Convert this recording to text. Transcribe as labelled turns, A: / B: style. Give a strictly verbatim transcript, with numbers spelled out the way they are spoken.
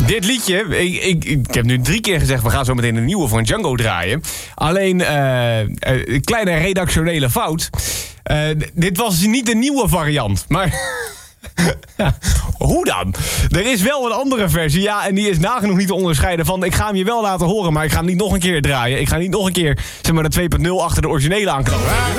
A: Dit liedje, ik, ik, ik heb nu drie keer gezegd... we gaan zo meteen een nieuwe van Django draaien. Alleen, uh, een kleine redactionele fout. Uh, dit was niet de nieuwe variant, maar... Ja, hoe dan? Er is wel een andere versie, ja, en die is nagenoeg niet te onderscheiden van... ik ga hem je wel laten horen, maar ik ga hem niet nog een keer draaien. Ik ga niet nog een keer, zeg maar, de twee punt nul achter de originele aanknappen.